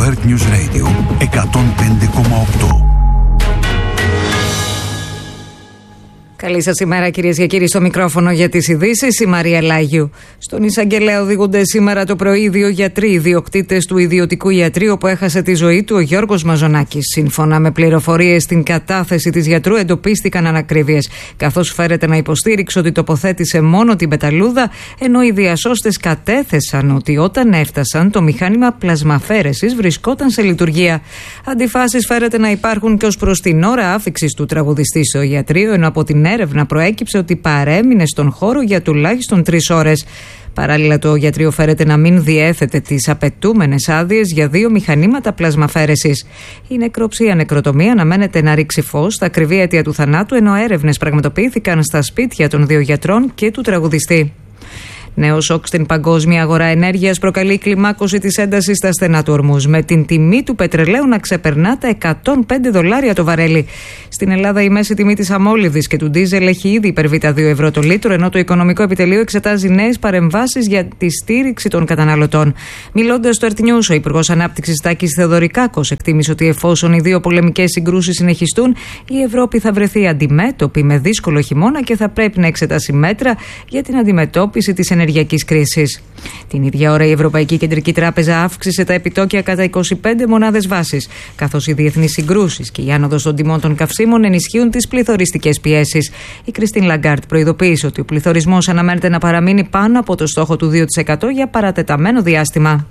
Earth News Radio 105,8. Καλή σας ημέρα, κυρίες και κύριοι, στο μικρόφωνο για τις ειδήσεις, η Μαρία Λάγιου. Στον εισαγγελέα οδηγούνται σήμερα το πρωί 2 γιατροί, ιδιοκτήτες του ιδιωτικού ιατρείου που έχασε τη ζωή του, ο Γιώργος Μαζονάκης. Σύμφωνα με πληροφορίες στην κατάθεση της γιατρού, εντοπίστηκαν ανακρίβειες, καθώς φέρεται να υποστήριξε ότι τοποθέτησε μόνο την πεταλούδα, ενώ οι διασώστες κατέθεσαν ότι όταν έφτασαν το μηχάνημα πλασμαφέρεσης βρισκόταν σε λειτουργία. Αντιφάσεις φέρεται να υπάρχουν και ως προς την ώρα άφιξης του τραγουδιστή στο ιατρείο, ενώ από την έρευνα προέκυψε ότι παρέμεινε στον χώρο για τουλάχιστον 3 ώρες. Παράλληλα, το ιατρείο φέρεται να μην διέθετε τις απαιτούμενες άδειες για 2 μηχανήματα πλασμαφέρεσης. Η νεκροψία νεκροτομία αναμένεται να ρίξει φως στα ακριβή αίτια του θανάτου, ενώ έρευνες πραγματοποιήθηκαν στα σπίτια των 2 γιατρών και του τραγουδιστή. Νέο σοκ στην παγκόσμια αγορά ενέργειας προκαλεί κλιμάκωση της έντασης στα στενά του Ορμούζ, με την τιμή του πετρελαίου να ξεπερνά τα $105 το βαρέλι. Στην Ελλάδα, η μέση τιμή της αμόλυβδης και του ντίζελ έχει ήδη υπερβεί τα 2 ευρώ το λίτρο, ενώ το Οικονομικό Επιτελείο εξετάζει νέες παρεμβάσεις για τη στήριξη των καταναλωτών. Μιλώντας στο Earth News, ο Υπουργός Ανάπτυξης Τάκης Θεοδωρικάκος εκτίμησε ότι εφόσον οι 2 πολεμικές συγκρούσεις συνεχιστούν, η Ευρώπη θα βρεθεί αντιμέτωπη με δύσκολο χειμώνα και θα πρέπει να εξετάσει μέτρα για την αντιμετώπιση της ενεργειακής κρίσης. Την ίδια ώρα, η Ευρωπαϊκή Κεντρική Τράπεζα αύξησε τα επιτόκια κατά 25 μονάδες βάσης, καθώς οι διεθνείς συγκρούσεις και η άνοδος των τιμών των καυσίμων ενισχύουν τις πληθωριστικές πιέσεις. Η Κριστίν Λαγκάρτ προειδοποίησε ότι ο πληθωρισμός αναμένεται να παραμείνει πάνω από το στόχο του 2% για παρατεταμένο διάστημα.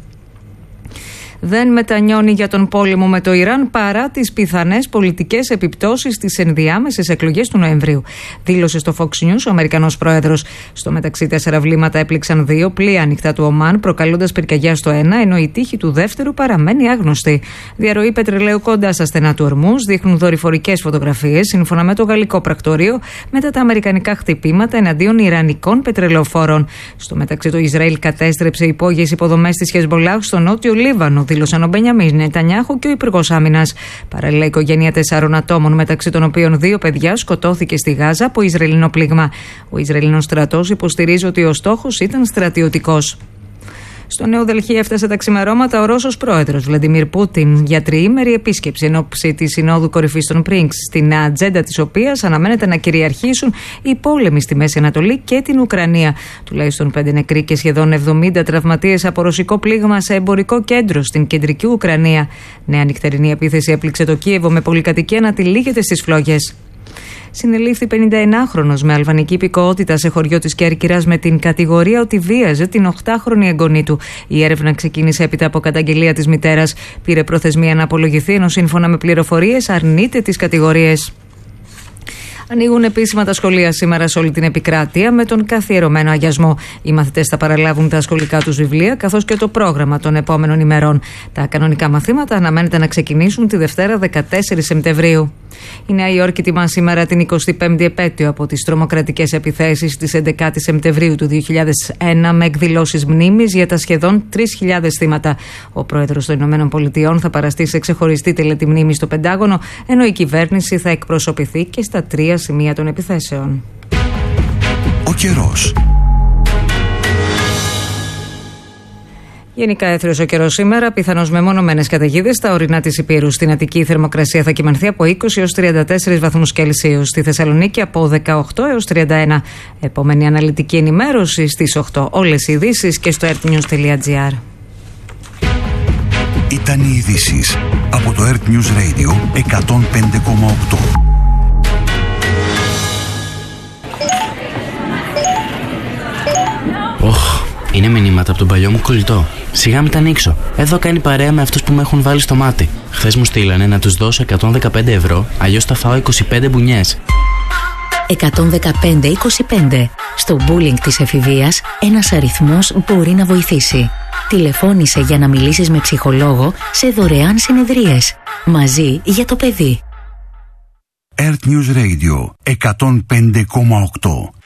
Δεν μετανιώνει για τον πόλεμο με το Ιράν παρά τις πιθανές πολιτικές επιπτώσεις στις ενδιάμεσες εκλογές του Νοεμβρίου, δήλωσε στο Fox News ο Αμερικανός πρόεδρος. Στο μεταξύ, 4 βλήματα έπληξαν 2 πλοία ανοιχτά του Ομάν, προκαλώντας πυρκαγιά στο ένα, ενώ η τύχη του δεύτερου παραμένει άγνωστη. Διαρροή πετρελαίου κοντά στα στενά του Ορμούζ δείχνουν δορυφορικές φωτογραφίες, σύμφωνα με το γαλλικό πρακτορείο, μετά τα αμερικανικά χτυπήματα εναντίον ιρανικών πετρελαιοφόρων. Στο μεταξύ, το Ισραήλ κατέστρεψε υπόγειες υποδομές της Χεσμπολάχ στο νότιο Λίβανο, δήλωσαν ο Μπενιαμίν Νετανιάχου και ο Υπουργός Άμυνας. Παράλληλα, η οικογένεια 4 ατόμων, μεταξύ των οποίων 2 παιδιά, σκοτώθηκε στη Γάζα από Ισραηλινό πλήγμα. Ο Ισραηλινός στρατός υποστηρίζει ότι ο στόχος ήταν στρατιωτικός. Στο Νέο Δελχή έφτασε τα ξημερώματα ο Ρώσος πρόεδρος Βλαντιμίρ Πούτιν για τριήμερη επίσκεψη εν ώψη της Συνόδου Κορυφής των Πρίγκς, στην ατζέντα της οποίας αναμένεται να κυριαρχήσουν οι πόλεμοι στη Μέση Ανατολή και την Ουκρανία. Τουλάχιστον 5 νεκροί και σχεδόν 70 τραυματίες από ρωσικό πλήγμα σε εμπορικό κέντρο στην κεντρική Ουκρανία. Νέα νυχτερινή επίθεση έπληξε το Κίεβο με πολυκατοικία να τυλίγεται στις φλόγες. Συνελήφθη 51χρονος με αλβανική υπηκοότητα σε χωριό της Κέρκυρας με την κατηγορία ότι βίαζε την 8χρονη εγγονή του. Η έρευνα ξεκίνησε έπειτα από καταγγελία της μητέρας. Πήρε προθεσμία να απολογηθεί, ενώ σύμφωνα με πληροφορίες αρνείται τις κατηγορίες. Ανοίγουν επίσημα τα σχολεία σήμερα σε όλη την επικράτεια με τον καθιερωμένο αγιασμό. Οι μαθητές θα παραλάβουν τα σχολικά τους βιβλία καθώς και το πρόγραμμα των επόμενων ημερών. Τα κανονικά μαθήματα αναμένεται να ξεκινήσουν τη Δευτέρα 14 Σεπτεμβρίου. Η Νέα Υόρκη τιμά σήμερα την 25η επέτειο από τις τρομοκρατικές επιθέσεις της 11 Σεπτεμβρίου του 2001 με εκδηλώσεις μνήμης για τα σχεδόν 3.000 θύματα. Ο πρόεδρος των Ηνωμένων Πολιτειών θα παραστεί σε ξεχωριστή τελετή μνήμης στο Πεντάγωνο, ενώ η κυβέρνηση θα εκπροσωπηθεί και στα 3 σημεία των επιθέσεων. Ο καιρός. Γενικά έθριος ο καιρός σήμερα, πιθανώς με μονομένες καταιγίδες στα ορεινά της Ηπείρου. Στην Αττική η θερμοκρασία θα κυμανθεί από 20 έως 34 βαθμούς Κελσίου. Στη Θεσσαλονίκη από 18 έως 31. Επόμενη αναλυτική ενημέρωση στις 8. Όλες οι ειδήσεις και στο earthnews.gr. Ήταν οι ειδήσεις από το Earth News Radio 105,8. Είναι μηνύματα από τον παλιό μου κολλητό. Σιγά μην τα ανοίξω. Εδώ κάνει παρέα με αυτούς που με έχουν βάλει στο μάτι. Χθες μου στείλανε να τους δώσω 115 ευρώ, αλλιώς θα φάω 25 μπουνιές. 115-25. Στο bullying της εφηβείας, ένας αριθμός μπορεί να βοηθήσει. Τηλεφώνησε για να μιλήσεις με ψυχολόγο σε δωρεάν συνεδρίες. Μαζί για το παιδί. Earth News Radio 105,8.